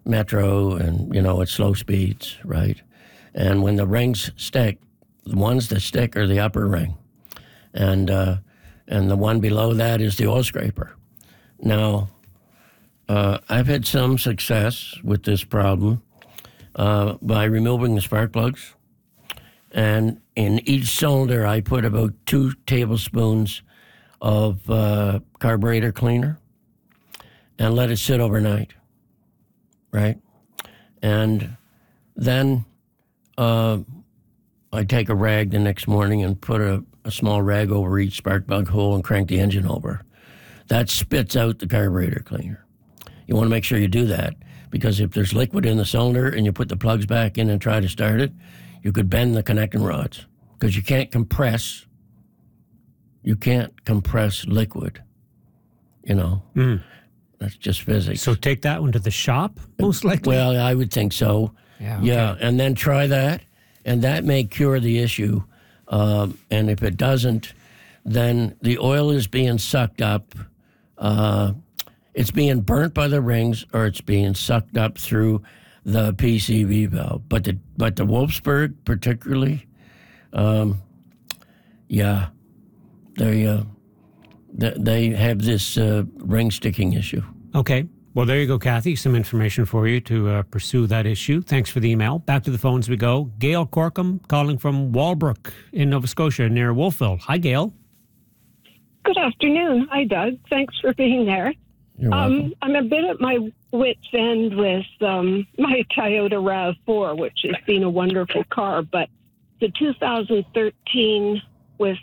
metro and, at slow speeds, right? And when the rings stick, the ones that stick are the upper ring. And the one below that is the oil scraper. Now, I've had some success with this problem by removing the spark plugs. And in each cylinder, I put about 2 tablespoons of carburetor cleaner and let it sit overnight, right? And then I take a rag the next morning and put a small rag over each spark plug hole and crank the engine over. That spits out the carburetor cleaner. You want to make sure you do that, because if there's liquid in the cylinder and you put the plugs back in and try to start it, you could bend the connecting rods, because you can't compress liquid, That's just physics. So take that one to the shop, most likely? Well, I would think so. Yeah, okay. Yeah, and then try that, and that may cure the issue. And if it doesn't, then the oil is being sucked up. It's being burnt by the rings, or it's being sucked up through the PCV valve. But the Wolfsburg particularly, they have this ring sticking issue. Okay. Well, there you go, Kathy. Some information for you to pursue that issue. Thanks for the email. Back to the phones we go. Gail Corkum calling from Walbrook in Nova Scotia near Wolfville. Hi, Gail. Good afternoon. Hi, Doug. Thanks for being there. You're welcome. I'm a bit at my wit's end with my Toyota RAV4, which has been a wonderful car, but the 2013 with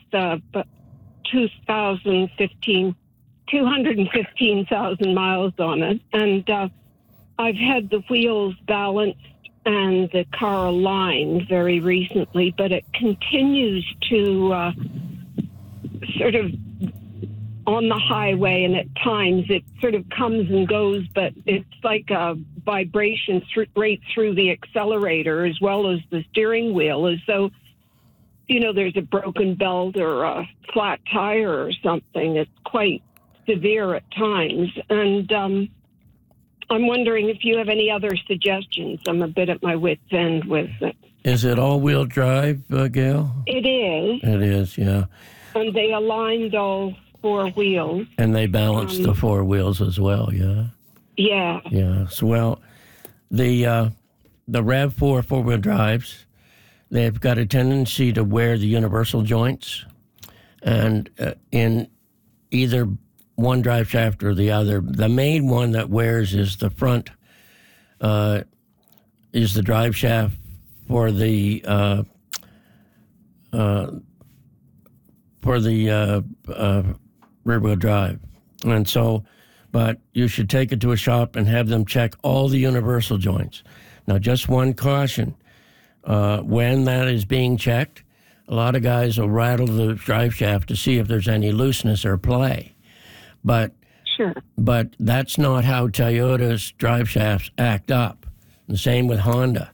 2015, 215,000 miles on it. And I've had the wheels balanced and the car aligned very recently, but it continues to sort of on the highway, and at times it sort of comes and goes, but it's like a vibration right through the accelerator as well as the steering wheel, as though, there's a broken belt or a flat tire or something. It's quite severe at times. And I'm wondering if you have any other suggestions. I'm a bit at my wit's end with it. Is it all-wheel drive, Gail? It is. It is, yeah. And they aligned all 4 wheels. And they balanced the 4 wheels as well, yeah? Yeah. Yeah. So, well, the RAV4 4-wheel drives, they've got a tendency to wear the universal joints. And in either one drive shaft or the other, the main one that wears is the front, is the drive shaft for the rear-wheel drive. And so, but you should take it to a shop and have them check all the universal joints. Now, just one caution. When that is being checked, a lot of guys will rattle the drive shaft to see if there's any looseness or play. But Sure. But that's not how Toyota's drive shafts act up. The same with Honda.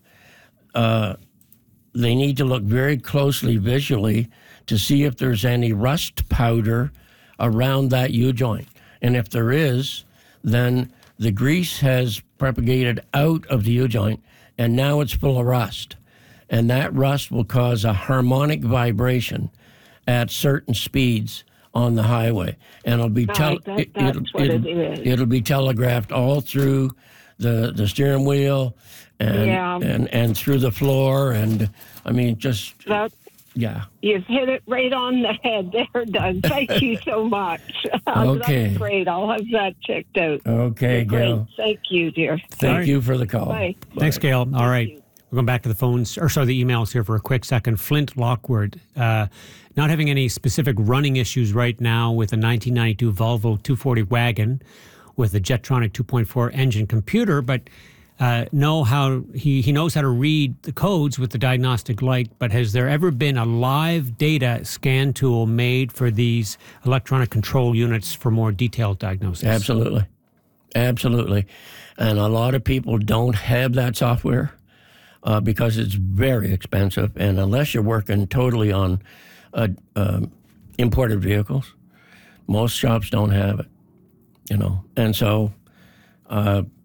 They need to look very closely visually to see if there's any rust powder around that U-joint. And if there is, then the grease has propagated out of the U-joint, and now it's full of rust. And that rust will cause a harmonic vibration at certain speeds on the highway. And it'll be it'll be telegraphed all through the steering wheel and through the floor. And I mean, just... Yeah. You've hit it right on the head there, Doug. Thank you so much. Okay. That's great. I'll have that checked out. Okay, Gail. Thank you, dear. Thank you for the call. Bye. Thanks, Gail. All right. We're going back to the phones, the emails here for a quick second. Flint Lockwood, not having any specific running issues right now with a 1992 Volvo 240 wagon with a Jetronic 2.4 engine computer, but he knows how to read the codes with the diagnostic light. But has there ever been a live data scan tool made for these electronic control units for more detailed diagnosis? Absolutely. And a lot of people don't have that software because it's very expensive. And unless you're working totally on imported vehicles, most shops don't have it, And so